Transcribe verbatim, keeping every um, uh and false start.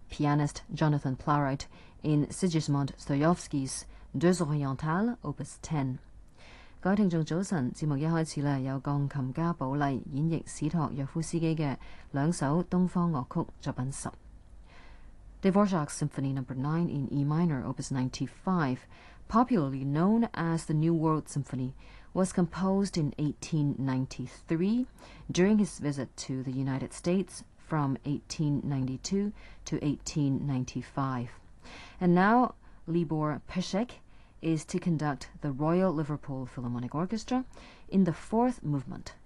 pianist Jonathan Plowright in Sigismund Stojowski's Deux Orientales Opus ten。各位聽眾早晨，節目一開始咧有鋼琴家寶麗演繹史托若夫斯基嘅兩首東方樂曲作品十。Dvorak's Symphony Number nine in E minor, Opus ninety-five, popularly known as the New World Symphony, was composed in eighteen ninety-three during his visit to the United States from eighteen ninety-two to eighteen ninety-five. And now Libor Peshek is to conduct the Royal Liverpool Philharmonic Orchestra in the fourth movement.